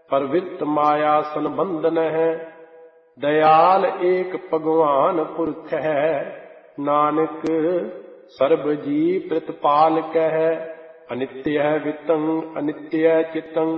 परवृत्त माया संबंधन है। दयाल एक भगवान पुरख है, नानक सर्ब जी प्रतिपाल कह। अनित्य है वितं अनित्य है चितं,